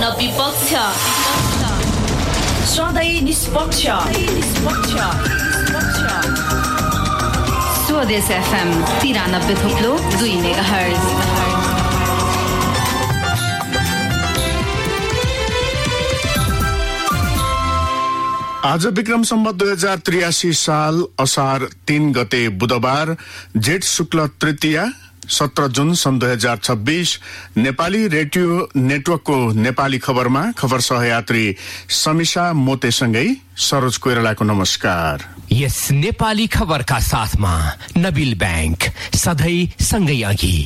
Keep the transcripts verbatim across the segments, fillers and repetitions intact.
न विपक्ष, सधैँ निष्पक्ष स्वदेश एफएम तिरानब्बे थोप्लो दुई मेगाहर्ज। आज विक्रम सम्वत दुई हजार त्रियासी साल असार तीन गते बुधबार जेठ शुक्ल तृतीया सत्र जुन सन् दुई हजार छब्बीस नेपाली रेडियो नेटवर्कको नेपाली खबरमा खबर सहयात्री समीषा मोतेसँगै सरोज कोइरालाको नमस्कार। यस नेपाली खबरका साथमा नबिल बैंक सधैँ सँगै अघि।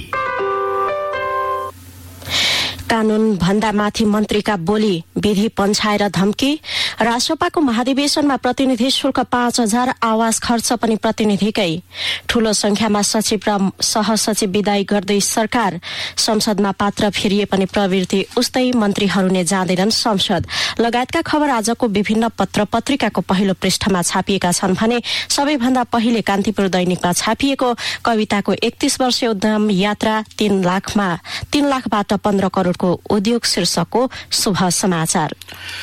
कानून भन्दा माथि मन्त्रीका बोली, विधि पन्छाएर धम्की। राष्ट्रसभाको महाधिवेशनमा प्रतिनिधि शुल्क पाँच हजार, आवास खर्च पनि प्रतिनिधिकै। ठूलो संख्यामा सचिव र सहसचिव विदाई गर्दै सरकार। संसदमा पात्र फेरिए पनि प्रवृत्ति उस्तै, मन्त्रीहरू नै जाँदैनन् संसद। लगायतका खबर आजको विभिन्न पत्र पत्रिकाको पहिलो पृष्ठमा छापिएका छन् भने सबैभन्दा पहिले कान्तिपुर दैनिकमा छापिएको कविताको एकतीस वर्षीय उद्यम यात्रा तीन लाखमा तीन लाखबाट पन्ध्र करोड़ को उद्योग शीर्षकको शुभ समाचार।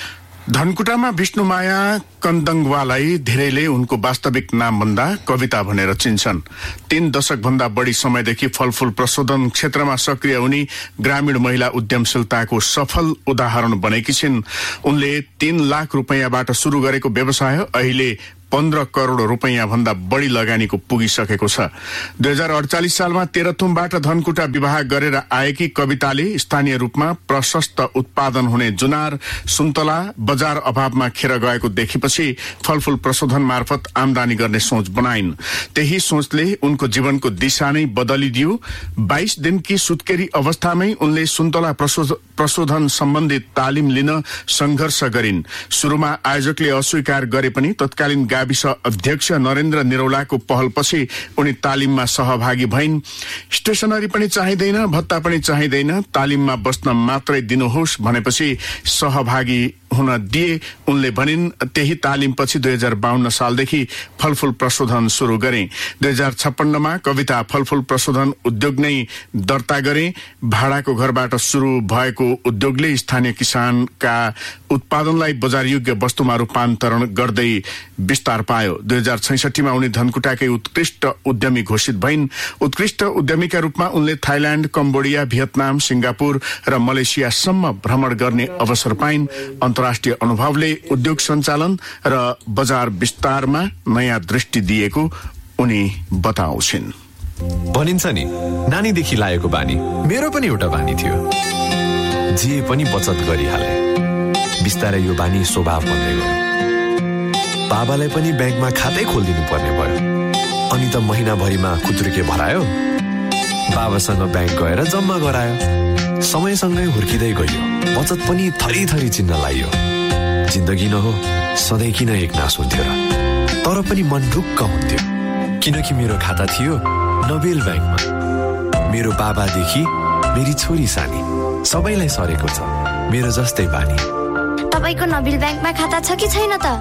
धनकुटामा विष्णुमाया कन्दङवालाई धेरैले उनको वास्तविक नाम भन्दा कविता भनेर चिन्छन्। तीन दशक भन्दा बढ़ी समयदेखि फलफूल प्रशोधन क्षेत्रमा सक्रिय उनी ग्रामीण महिला उद्यमशीलताको सफल उदाहरण बनेकी छिन्। उनले तीन लाख रुपैयाँबाट शुरू गरेको व्यवसाय अहिले पन्ध्र करोड़ रुपैयाँ भन्दा बढ़ी लगानीको पुगिसकेको छ। दुई हजार अडचालिस सालमा तेह्रथुमबाट धनकुटा विवाह गरेर आएकी कविताले स्थानीय रूपमा प्रशस्त उत्पादन हुने जुनार, सुन्तला बजार अभावमा खेर गएको देखेपछि फलफूल प्रशोधन मार्फत आमदानी गर्ने सोच बनाइन्। त्यही सोचले उनको जीवनको दिशा नै बदलिदियो। बाइस दिनकी सुत्केरी अवस्थामै उनले सुन्तला प्रशोधन सम्बन्धी तालिम लिन संघर्ष गरिन्। शुरूमा आयोजकले अस्वीकार गरे पनि तत्कालीन गाविस अध्यक्ष नरेन्द्र निरौलाको पहलपछि उनी तालिममा सहभागी भइन्। स्टेशनरी पनि चाहिँदैन, भत्ता पनि चाहिँदैन, तालिममा बस्न मात्रै दिनुहोस् भनेपछि सहभागी हुन दिए। उनले भनिन्, त्यही तालिमपछि दुई हजार बाहन्न सालदेखि फलफूल प्रशोधन शुरू गरे। दुई हजार छप्पन्नमा कविता फलफूल प्रशोधन उद्योग नै दर्ता गरे। भाडाको घरबाट शुरू भएको उद्योगले स्थानीय किसानका उत्पादनलाई बजारयोग्य वस्तुमा रूपान्तरण गर्दै विस्तार पायो। दुई हजार छैसठीमा उनी धनकुटाकै उत्कृष्ट उद्यमी घोषित भइन्। उत्कृष्ट उद्यमीका रूपमा उनले थाइल्याण्ड, कम्बोडिया, भियतनाम, सिंगापुर र मलेसियासम्म भ्रमण गर्ने अवसर पाइन्। अन्तर्राष्ट्रिय अनुभवले उद्योग सञ्चालन र बजार विस्तारमा नयाँ दृष्टि दिएको उनी बताउँछिन्। भनिन्छ नि, नानीदेखि लागेको बानी मेरो पनि एउटा बानी थियो। जे पनि बचत गरिहाले। बिस्तारै यो बानी स्वभाव बन्दै गयो। बाबालाई पनि ब्याङ्कमा खातै खोलिदिनु पर्ने भयो। अनि त महिनाभरिमा खुत्रुके भरायो। बाबासँग ब्याङ्क गएर जम्मा गरायो। समयसँगै हुर्किँदै गयो। बचत पनि थरी थरी चिन्न लाग्यो। जिन्दगी न हो, सधैँ किन एक नास हुन्थ्यो र? तर पनि मन ढुक्क हुन्थ्यो, किनकि मेरो खाता थियो नबेल ब्याङ्कमा। मेरो बाबादेखि मेरी छोरी सानी सबैलाई सरेको छ मेरो जस्तै बानी। तपाईको नबेल ब्याङ्कमा खाता छ कि छैन त?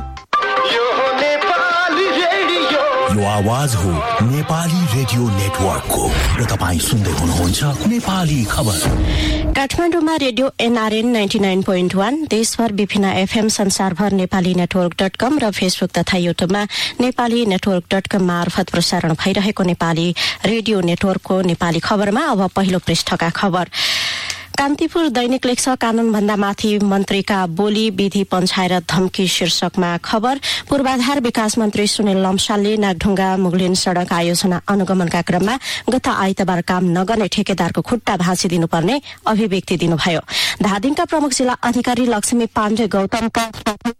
यो आवाज हो नेपाली रेडियो नेटवर्कको र तपाईँ सुन्दै हुनुहुन्छ नेपाली खबर। काठमाडौँमा radio NRN ninety nine point one, देशभर विभिन्न एफएम, संसारभर नेपाली नेटवर्क डट कम र फेसबुक तथा युट्युबमा नेपाली नेटवर्क डट कम मार्फत प्रसारण भइरहेको नेपाली रेडियो नेटवर्कको नेपाली खबरमा अब पहिलो पृष्ठका खबर। कान्तिपुर दैनिक लेख्छ, कानून भन्दा माथि मन्त्रीका बोली, विधि पन्छाएर धम्की शीर्षकमा खबर। पूर्वाधार विकास मन्त्री सुनिल लम्सालले नागढुङ्गा मुगलिन सड़क आयोजना अनुगमनका क्रममा गत आइतबार काम नगर्ने ठेकेदारको खुट्टा भाँचिदिनुपर्ने अभिव्यक्ति दिनुभयो। धादिङका प्रमुख जिल्ला अधिकारी लक्ष्मी पाण्डे गौतमका